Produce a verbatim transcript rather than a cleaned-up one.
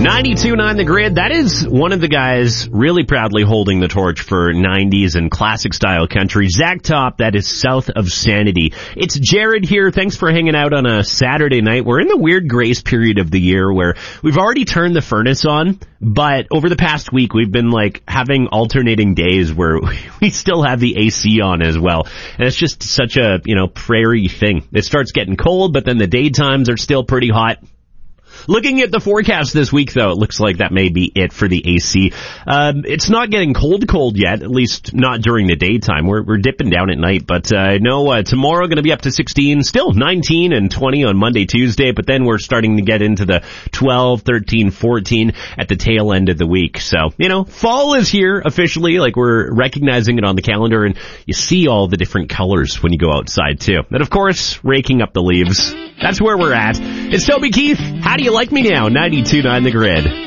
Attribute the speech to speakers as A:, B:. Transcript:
A: ninety-two point nine The Grid. That is one of the guys really proudly holding the torch for nineties and classic style country. Zach Top, that is south of Sanity. It's Jared here. Thanks for hanging out on a Saturday night. We're in the weird grace period of the year where we've already turned the furnace on, but over the past week we've been like having alternating days where we still have the A C on as well. And it's just such a, you know, prairie thing. It starts getting cold, but then the daytimes are still pretty hot. Looking at the forecast this week, though, it looks like that may be it for the A C. Um, it's not getting cold, cold yet, at least not during the daytime. We're, we're dipping down at night, but uh, I know uh, tomorrow going to be up to sixteen, still nineteen and twenty on Monday, Tuesday, but then we're starting to get into the twelve, thirteen, fourteen at the tail end of the week. So, you know, fall is here officially, like we're recognizing it on the calendar, and you see all the different colors when you go outside, too. And, of course, raking up the leaves. That's where we're at. It's Toby Keith. How do you like me now? ninety-two point nine The Grid.